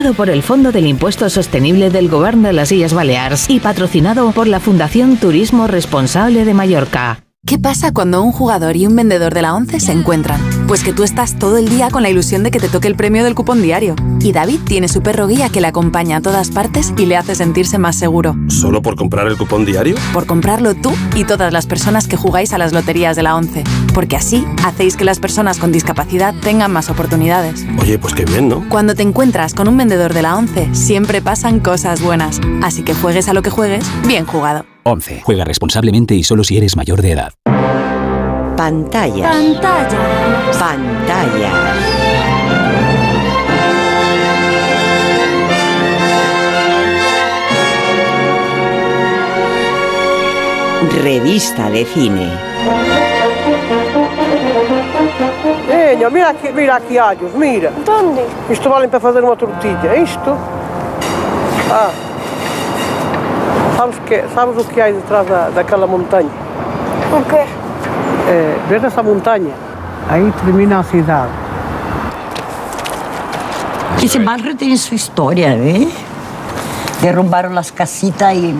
Por el Fondo del Impuesto Sostenible del Govern de las Illes Balears y patrocinado por la Fundación Turismo Responsable de Mallorca. ¿Qué pasa cuando un jugador y un vendedor de la ONCE se encuentran? Pues que tú estás todo el día con la ilusión de que te toque el premio del cupón diario. Y David tiene su perro guía que le acompaña a todas partes y le hace sentirse más seguro. ¿Solo por comprar el cupón diario? Por comprarlo tú y todas las personas que jugáis a las loterías de la ONCE. Porque así hacéis que las personas con discapacidad tengan más oportunidades. Oye, pues qué bien, ¿no? Cuando te encuentras con un vendedor de la ONCE, siempre pasan cosas buenas. Así que juegues a lo que juegues, bien jugado. 11. Juega responsablemente y solo si eres mayor de edad. Pantallas. Pantallas. Pantallas. Revista de cine. Mira aquí allos, mira. ¿Dónde? Isto vale para fazer unha tortilla, isto. Sabes o que hai detrás daquela montaña? O qué? Ves esa montaña? Aí termina a cidade. Ese barrio tiene su historia, ¿eh? Derrumbaron las casitas y...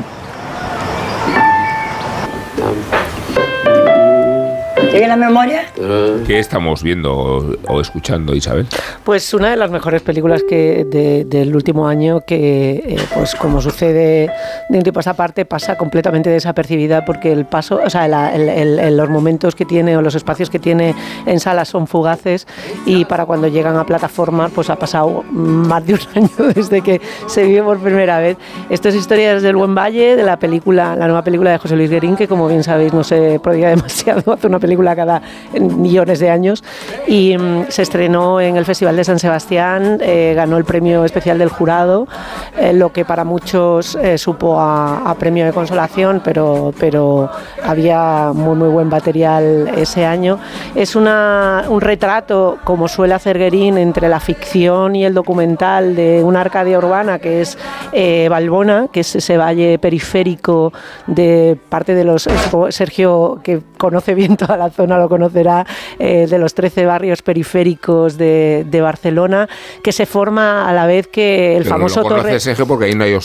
¿Te viene la memoria? ¿Qué estamos viendo o escuchando, Isabel? Pues una de las mejores películas del último año que, pues como sucede de un tiempo a esta parte, pasa completamente desapercibida porque el paso, o sea, los momentos que tiene o los espacios que tiene en salas son fugaces y para cuando llegan a plataformas pues ha pasado más de un año desde que se vio por primera vez. Esto es Historias del Buen Valle, de la nueva película de José Luis Guerín, que como bien sabéis no se prodiga demasiado, hace una película cada millones de años y se estrenó en el Festival de San Sebastián, ganó el premio especial del jurado, lo que para muchos supo a premio de consolación, pero había muy buen material ese año. Es un retrato, como suele hacer Guerín, entre la ficción y el documental de una Arcadia urbana que es Valbona, que es ese valle periférico de parte de los... Sergio, que conoce bien toda la zona, lo conocerá, de los 13 barrios periféricos de Barcelona, que se forma a la vez que el famoso Torre... Pero Sergio porque ahí no hay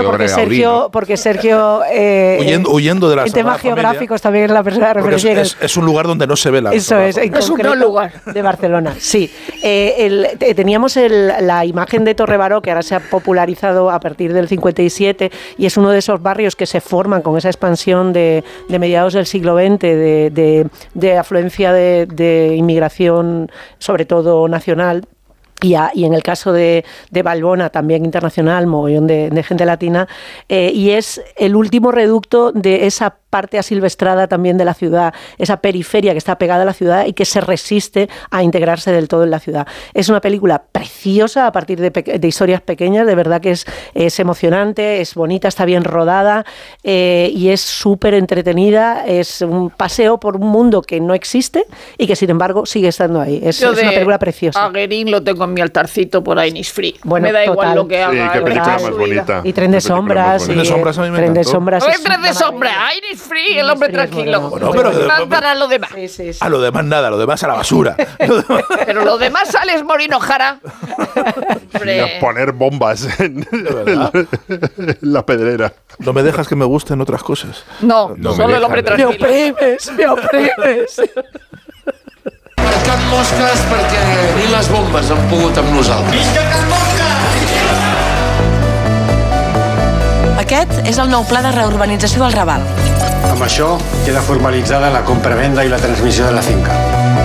porque Sergio huyendo de las en temas geográficos también es la persona de referencia. Es un lugar donde no se ve la... Eso es un buen lugar de Barcelona, sí. Teníamos la imagen de Torre Baró, que ahora se ha popularizado a partir del 57 y es uno de esos barrios que se forman con esa expansión de mediados del siglo XX, de afluencia de inmigración, sobre todo nacional. Y en el caso de Valbona, también internacional, mogollón de gente latina, y es el último reducto de esa parte asilvestrada también de la ciudad, esa periferia que está pegada a la ciudad y que se resiste a integrarse del todo en la ciudad. Es una película preciosa a partir de historias pequeñas, de verdad que es emocionante, es bonita, está bien rodada y es súper entretenida, es un paseo por un mundo que no existe y que sin embargo sigue estando ahí. Es una película preciosa. A Guerín lo tengo en mi altarcito por ahí, Innisfree. Bueno, me da igual lo que haga. Sí, qué película más bonita. Y Tren de Sombras. Tren de Sombras a mí me encantó. Tren de Sombras, Innisfree, el hombre tranquilo. Bueno, pero para lo demás. Sí. A lo demás nada, lo demás a la basura. Pero lo demás sales Morino Jara. Poner bombas en la pedrera. No me dejas que me gusten otras cosas. No solo el hombre tranquilo. Me oprimes. Can Mosques perquè ni les bombes han pogut amb nosaltres. Visca Can Mosques! Aquest és el nou pla de reurbanització del Raval. Amb això queda formalitzada la compra-venda i la transmissió de la finca.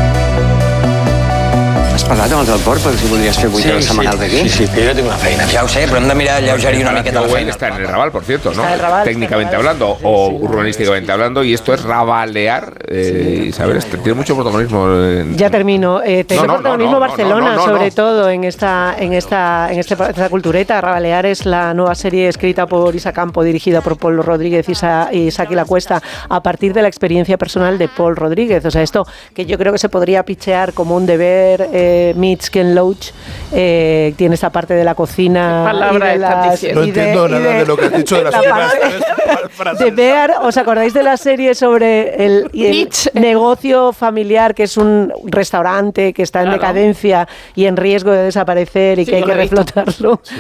Has parlat amb els del port per si volies fer 8 hores setmanals d'aquí? Sí, que jo tinc una feina. Ja ho sé, però hem de mirar alleugerir una miqueta la feina. Está en el Raval, por cierto, ¿no? Raval, técnicamente hablando o urbanísticamente hablando, y esto es rabalear. Isabel, tiene mucho protagonismo. Ya termino. Tiene protagonismo Barcelona, sobre todo en esta cultureta. Rabalear es la nueva serie escrita por Isa Campo, dirigida por Pol Rodríguez y Saki La Cuesta, a partir de la experiencia personal de Pol Rodríguez. O sea, esto que yo creo que se podría pichear como un deber meets Ken Loach, tiene esa parte de la cocina. Palabra no entiendo nada de lo que has dicho de las de Bear. ¿Os acordáis de la serie sobre el negocio familiar, que es un restaurante que está en decadencia y en riesgo de desaparecer y que hay que reflotarlo? Sí.